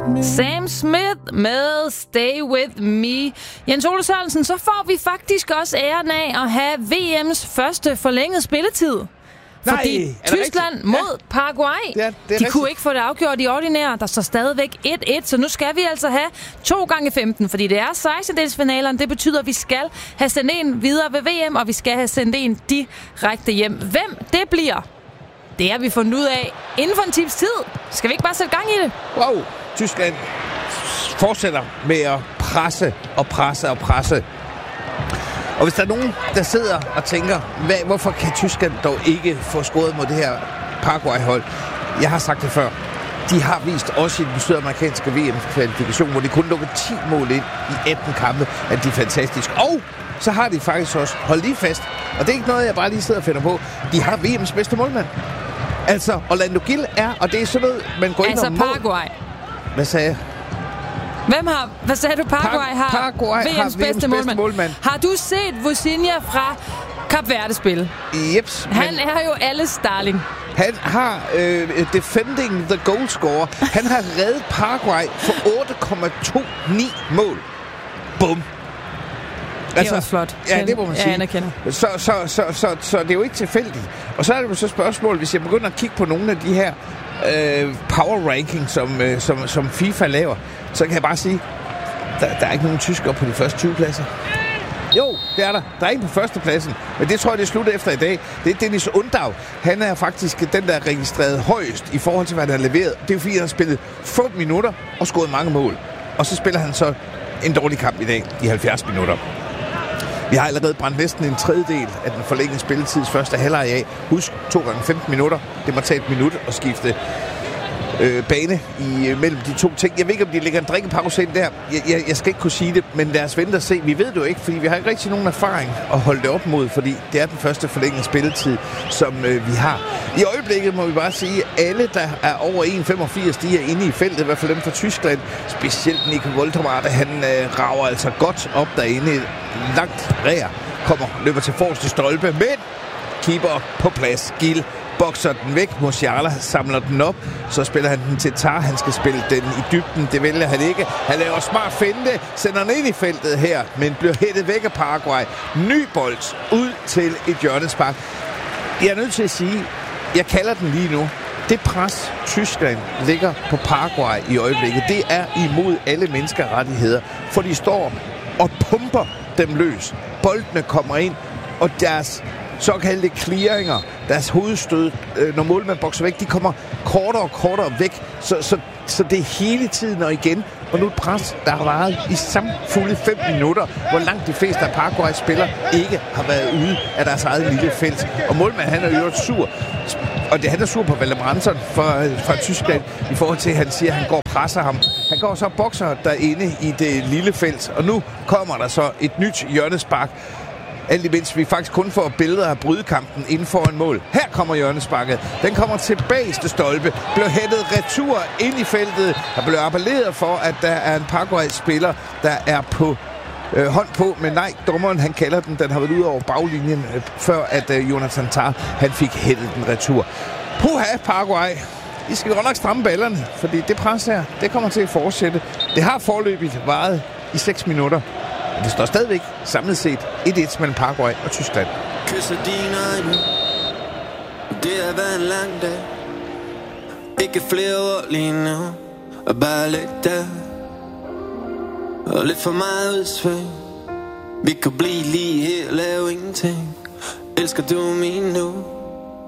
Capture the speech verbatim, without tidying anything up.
Sam Smith med Stay With Me. Jens Ole Sørensen, så får vi faktisk også æren af at have V M's første forlængede spilletid. Nej, fordi Tyskland rigtigt? mod Ja. Paraguay, Det er, det er de rigtigt. kunne ikke få det afgjort i ordinære. Der står stadigvæk et et, så nu skal vi altså have to gange femten, fordi det er sekstendedelsfinalerne. Det betyder, at vi skal have sendt en videre ved V M, og vi skal have sendt en direkte hjem. Hvem det bliver, det har vi fundet ud af inden for en times tid. Skal vi ikke bare sætte gang i det? Wow, Tyskland fortsætter med at presse og presse og presse. Og hvis der er nogen, der sidder og tænker, hvad, hvorfor kan Tyskland dog ikke få scoret mod det her Paraguay-hold? Jeg har sagt det før. De har vist også i den sydamerikanske V M-kvalifikation, hvor de kun lukkede ti mål ind i atten kampe, at de er fantastiske. Og så har de faktisk også holdt lige fast. Og det er ikke noget, jeg bare lige sidder og finder på. De har V M's bedste målmand. Altså, Orlando Gil er, og det er sådan noget, man går altså ind og mål. Paraguay. Hvad sagde jeg? Hvem har, hvad sagde du, Paraguay Par- har Paraguay V M's har bedste, V M's bedste målmand. målmand. Har du set Vusinha fra Kap Verde spille? Jeps. Han men er jo alles darling. han har øh, defending the goal scorer. Han har reddet Paraguay for otte komma ni mål. Bum. Det var flot. Ja, det må man Jeg sige. anerkender. Så, så, så, så, så det er jo ikke tilfældigt. Og så er det jo så spørgsmål, hvis jeg begynder at kigge på nogle af de her øh, power ranking, som, øh, som, som FIFA laver, så kan jeg bare sige, der, der er ikke nogen tyskere på de første tyve pladser. Jo, det er der. Der er ikke på førstepladsen. Men det tror jeg, det er slut efter i dag. Det er Dennis Undav. Han er faktisk den, der er registreret højst i forhold til, hvad han har leveret. Det er fordi, han har spillet få minutter og scoret mange mål. Og så spiller han så en dårlig kamp i dag i halvfjerds minutter. Vi har allerede brændt næsten en tredjedel af den forlængede spilletids første halvleg af. Husk, to gange femten minutter. Det må tage et minut at skifte øh, bane i, øh, mellem de to ting. Jeg ved ikke, om de lægger en drikkepause ind der. Jeg, jeg, jeg skal ikke kunne sige det, men lad os vente og se. Vi ved det jo ikke, fordi vi har ikke rigtig nogen erfaring at holde det op mod, fordi det er den første forlængede spilletid, som øh, vi har. I øjeblikket må vi bare sige, at alle, der er over en komma femogfirs, de er inde i feltet, i hvert fald dem fra Tyskland. Specielt Nico Woltermate, han øh, rager altså godt op derinde. Langt ræer kommer, løber til forreste stolpe, men keeper på plads. Gil bokser den væk. Musiala samler den op. Så spiller han den til Tar. Han skal spille den i dybden. Det vælger han ikke. Han laver smart finte. Sender den ind i feltet her. Men bliver hættet væk af Paraguay. Ny bold ud til et hjørnespark. Jeg er nødt til at sige, jeg kalder den lige nu. Det pres, Tyskland ligger på Paraguay i øjeblikket, det er imod alle menneskerettigheder. For de står og pumper dem løs. Boldene kommer ind, og deres såkaldte clearinger, deres hovedstød, øh, når målmanden bokser væk, de kommer kortere og kortere væk. Så, så, så det er hele tiden og igen. Og nu et pres, der har varet i samfulde fem minutter, hvor langt de fleste af Paraguays spillere ikke har været ude af deres eget lille felt. Og målmanden, han er jo sur. Og det, han er sur på Valdemar Anton fra, fra Tyskland, i forhold til, at han siger, at han går og presser ham. Han går så og bokser derinde i det lille felt, og nu kommer der så et nyt hjørnespark. Alt imens vi faktisk kun får billeder af brydekampen inden for en mål. Her kommer hjørnesparket. Den kommer tilbage til stolpe. Bliver hættet retur ind i feltet. Der blev appelleret for, at der er en Paraguay-spiller, der er på øh, hånd på. Men nej, dommeren han kalder den. Den har været ud over baglinjen, øh, før at øh, Jonathan Tah han fik hættet den retur. Puha, Paraguay. I skal godt nok stramme ballerne, fordi det pres her, det kommer til at fortsætte. Det har forløbigt varet i seks minutter. Det står stadigvæk samlet set et et mellem Paraguay og Tyskland. Kysser dine øjne. Det har været en lang dag. Ikke flere ord lige nu. Og bare lidt der. Og lidt for meget udsving. Vi kan blive lige her og lave ingenting. Elsker du mig nu?